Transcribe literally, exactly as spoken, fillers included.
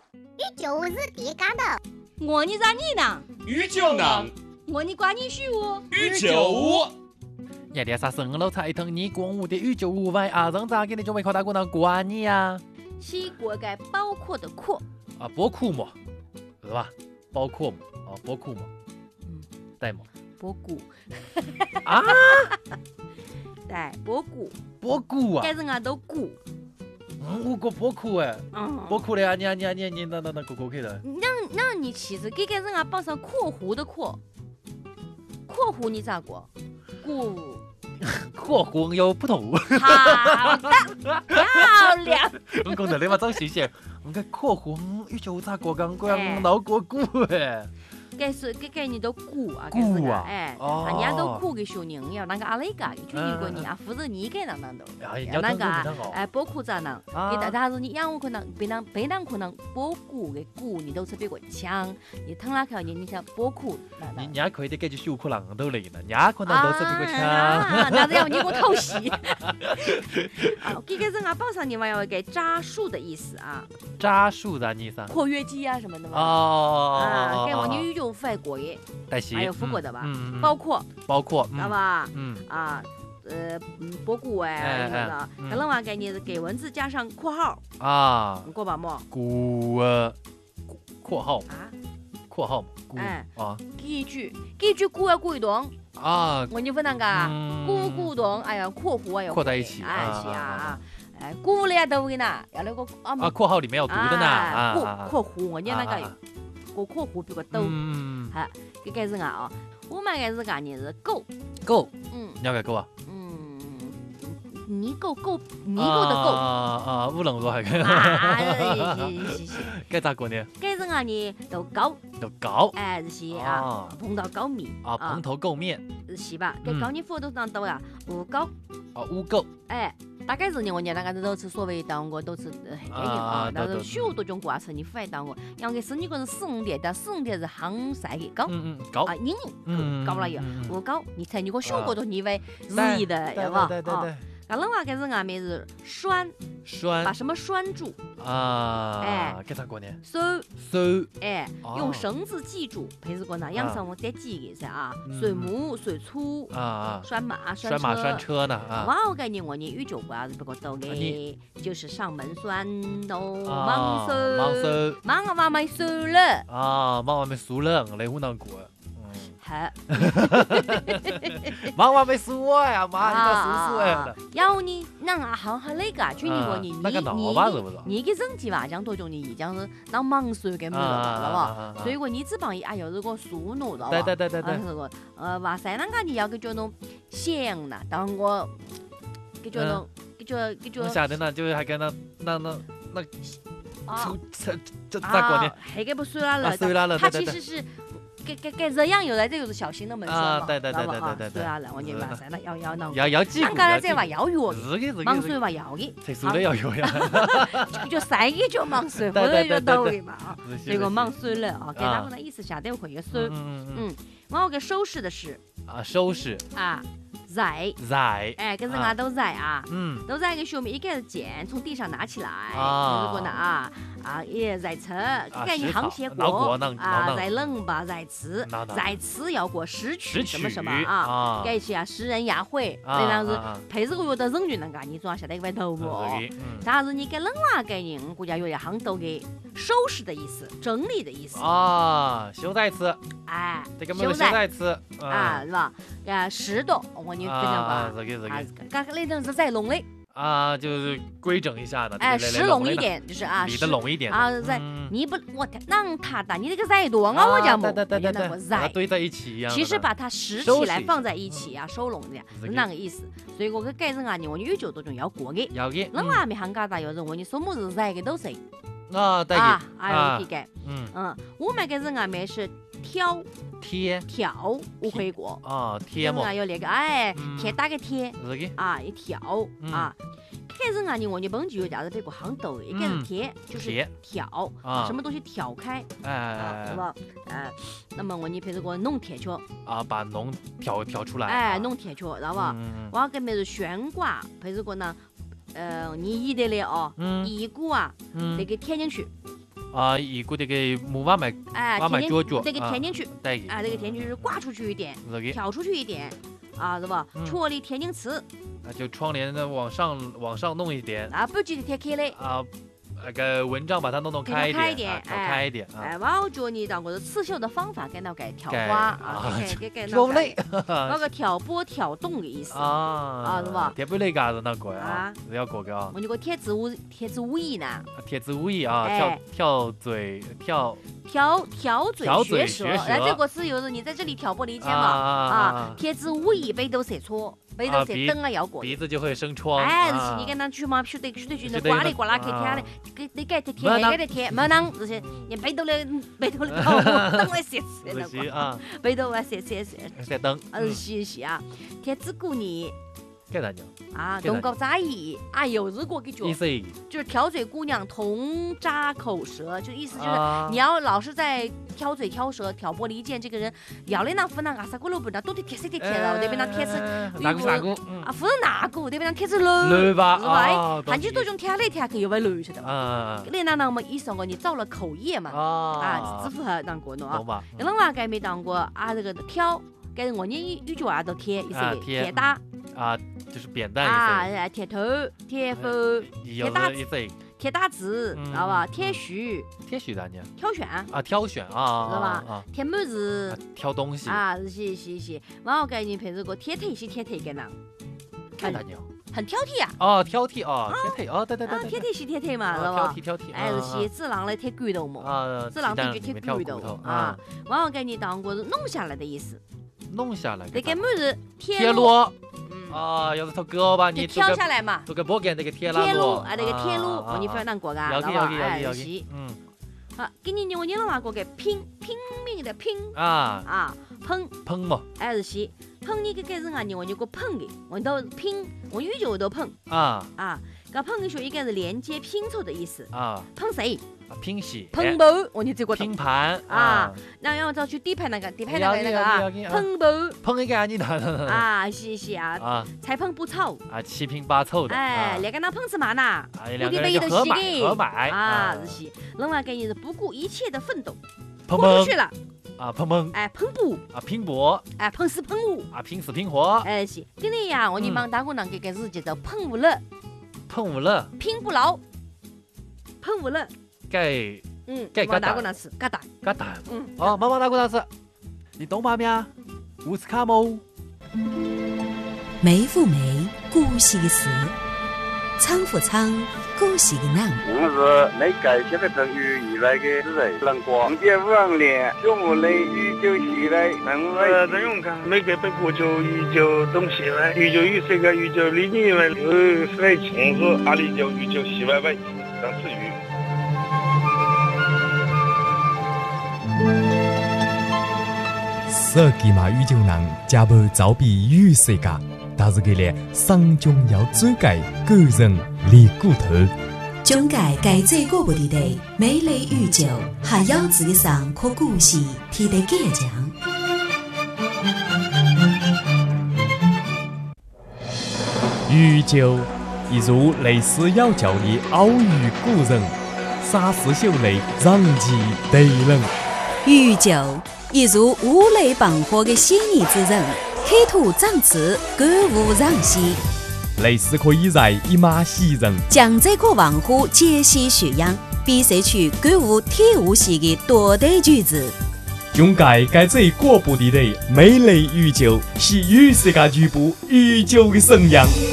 你就是地干的。 我你咋你呢？ 宇宙呢？ 我你管你许我。 宇宙屋。 夜店啥生老菜汤，你光我的宇宙屋外啊，让咋给你准备靠大姑娘管你呀？ 西锅盖包括的括。 啊，包括么？是吧？包括么？啊，包括么？ 嗯， 对么？ 包谷。 啊？ 对，包谷。 包谷啊？ 该人啊都谷。 嗯，我个包括哎， 嗯， 包括的呀，你啊你啊你啊你那那那个过去的。 那那你其实给该人啊绑上括弧的括，括弧你咋过？谷。 括弧有不同。 好的，漂亮。 我讲的你嘛真谢谢。我讲括弧宇宙咋过刚过脑过谷哎。 该是该该你都苦啊， 苦啊， 哎， 哦， 人家都苦给小人要那个阿雷个，就一个你啊，负责你给那那都，要那个哎，包括咋能，给大家说你养我可能别人别人可能包苦的苦，你都特别过强，你疼那口你你想包苦， 人家可以得给句小可能都来呢，人家可能都特别过强， 那是要你给我偷袭。啊，给个人啊报上你们要给扎树的意思啊， 扎树的意思， 括约肌啊什么的嘛， 哦， 啊，给我你宇宙发过耶。 带西， 还有复过的吧， 嗯， 包括， 包括， 知道吧？ 嗯啊，呃，包谷哎，什么的，可能话给你给文字加上括号啊， 过吧么？ 谷呃，括号啊， 括号， 哎啊， 几句几句谷要谷一段啊， 我你分那个谷谷段，哎呀，括弧啊要括在一起， 哎是啊。哎，谷了都给呐，要那个啊，括号里面有读的呢， 啊，括弧我你那个。个括弧比个兜， 嗯， 好，这个是啊，我们个是讲你是狗， 狗， 嗯， 你要个狗啊？ 嗯，泥狗狗，泥狗的狗， 啊啊，乌龙肉还个， 啊，是是， 该咋过呢？ 该是啊你都狗， 都狗， 哎，这些啊，碰到狗面， 啊，蓬头垢面， 是吧？该狗你佛都当到呀，污狗， 啊，污狗， 哎。大概是呢，我年那个都是所谓当我都是黑人啊，但是许多种挂词你反当我，因为是你个是四五点，但四五点是杭晒的高， 嗯嗯高啊，人人高了以后，我高，你猜你个小过头你会日意的，对吧？ 对对对。 那另外个是外面是拴， 拴， 把什么拴住啊？哎，该咋过呢？ 收收， 哎，用绳子系住，譬如讲那养生我得记个噻啊，水母、水粗啊，拴马、 拴马、拴车呢啊。 哇，我感觉我你宇宙瓜是不过多的，就是上门拴喽，忙收， 忙收， 忙啊忙没收了啊，忙完没收了，我来湖南过。 好， 忙完没收呀，妈，你把收收哎。 要你那啊行行那个，就你个你你你你个人际吧，讲多种你已经是当忙收给没了，了吧？所以说你只帮一哎呦，如果熟弄了， 对对对对对。 这个呃，哇塞，那个你要个叫侬香呢，当我给叫侬给叫给叫。 我晓得呢，就是还跟那那那那啊， 这这咋过呢？ 还给不收了了， 收了了， 他其实是。给给给这样有来，这就是小型的门栓嘛， 对对对对对对对啊，我你话噻，那要要那要要几个？ 刚才在话要药的，是的， 忙水话要的， 才收了要药呀， 就三个叫忙水，或者就到的嘛啊，这个忙水了啊，给他们的意思下得会个收，嗯，我给收拾的是啊，收拾啊。在在， 哎，跟人家都在啊， 嗯， 都在一个上面一个剑从地上拿起来， 啊， 如果呢啊啊也在吃，给你行些过啊，在冷吧，在吃，在吃要过诗曲什么什么啊，给一些啊诗人雅会，那样子配这个月的人群能噶，你总要晓得一块头不？但是你给冷话给人，国家有点行都给收拾的意思，整理的意思啊，修在吃， 哎， 这个没有修在吃啊，是吧？啊，拾掇我。你分享吧，这个这个， 刚刚那阵是在弄的啊，就是规整一下的， 哎，实弄一点，就是啊， 理得拢一点啊，在你不我让他的，你这个在多啊，我讲不， 对对对对， 在堆在一起一样。 其实把它拾起来放在一起啊，收拢这样是那个意思。所以我个改成啊，你我宇宙当中要过的， 要的。 那外面行家大有人问你什么是在的都是啊，对啊，哎呦，改， 嗯嗯，我们个人外面是挑。 贴挑我会过啊，贴嘛， 有那个哎，贴打个贴 ， 啊，一挑啊，开始啊，你我你本就有点子别个行头，一个是贴，就是挑啊，什么东西挑开， 哎， 是吧？哎，那么我你譬如说弄贴圈啊，把弄挑挑出来， 哎，弄贴圈，知道吧？我要跟别人悬挂，譬如说呢，呃，你移的了哦，一股啊，那个贴进去。 啊，一股这个木马卖， 哎， 马卖脚脚， 这个填进去， 对， 啊，这个填进去挂出去一点，跳出去一点，啊，是吧？戳里填进去， 啊，就窗帘的往上往上弄一点， 啊，不记得贴开嘞， 啊。那个蚊帐把它弄弄开一点，调开一点。 哎，我教你当个刺绣的方法，跟到该挑花啊，给给给挑累， 那个挑拨挑动的意思啊啊，是吧？ 贴不累嘎子那个啊，是要过个啊。 我那个贴子舞贴子舞艺呢？ 贴子舞艺啊，跳跳嘴跳挑挑嘴学舌，哎，这个是有的，你在这里挑拨离间嘛啊，贴子舞艺背都写错。背头在灯啊，要过鼻子就会生疮。 哎，是你跟他去嘛，晓得晓得去那刮里刮啦去贴的，给你给贴贴那个的贴，没啷这些，你背头的背头的灯来写写那个啊，背头来写写写写灯， 嗯是是啊，贴子过年。 干啥呢？ 啊，东高扎意，哎呦，日过给脚，就是挑嘴姑娘同扎口舌，就意思就是你要老是在挑嘴挑舌、挑拨离间，这个人要的那湖南阿萨古路不那都得贴色贴贴了，对不对？那贴是哪个哪个啊？不是哪个，对不对？那贴是漏， 漏吧？ 是吧？哎，韩剧都用贴来贴去，有没漏晓得吧？你那那么意思哦，你造了口业嘛？啊，支付还当过喏啊？那侬话该没当过啊？这个挑，该我念语句话都贴，意思贴打。 啊，就是扁担啊，贴头、贴腹、贴大字、贴大字，知道吧？贴须， 贴须咋念？ 挑选啊，挑选啊， 知道吧？贴么子？ 挑东西啊，是是是。然后给你平时个贴腿是贴腿个呢？ 看咋念？ 很挑剔啊！ 哦，挑剔哦，贴腿哦，对对对， 贴腿是贴腿嘛，知道吧？挑剔挑剔， 哎，是写字郎来贴骨头嘛？啊，字郎必须贴骨头啊。然后给你当过是弄下来的意思。 弄下来， 这个么子铁路，啊，要是头胳膊你挑下来嘛， 做个脖杆这个铁铁路啊，那个铁路，你非要当过噶， 要给要给要给要给， 嗯，好，给你我你了嘛，过个拼拼命的拼啊啊，碰碰嘛， 哎是是，碰你个个人啊，你我你个碰的，我都拼，我语句我都碰啊啊，个碰的说应该是连接拼凑的意思啊，碰谁？ 拼洗、 碰布，我你这个拼盘啊，然后要再去底盘那个底盘那个那个啊，碰布， 碰一个你拿啊，是是啊，啊，才碰不凑啊，七拼八凑的， 哎，那个那碰是嘛呐？ 两个人合买合买啊，是是，另外给你是不顾一切的奋斗，碰出去了啊，碰碰， 哎，碰布啊，拼搏， 哎，碰死碰活啊，拼死拼活， 哎是，今天呀，我你忙打过那个个日子叫碰不乐， 碰不乐， 拼不牢，碰不乐。 该嗯， 该打打过那次，嘎打嘎打，嗯，哦，妈妈打过那次，你懂吗咩？乌斯卡莫， 梅复梅，古稀事，苍复苍，古稀人。 我是没改写的成语以来的人，人光节五二年，九五年一九西来，人为陈永康，每个本国就一九东西来，一九一四个一九零年来，呃，是来庆祝阿里就一九西来来，张思雨。 设计嘛宇宙人加不造比与世界，但是佢哋上中要追改个人离骨头。 中改改最过不地的美丽宇宙，还要自己上可故事提得给讲。 宇宙一如类似要教的奥语古人，沙石秀类让其对人。 宇宙一如五雷绑火的仙女之人，黑土长刺，歌舞让西。 类似可以在一马袭人， 将这个王虎解析学养，比赛出歌舞铁舞系的多对句子。 用改改最过不地的美丽宇宙，是与世界局部宇宙的神样。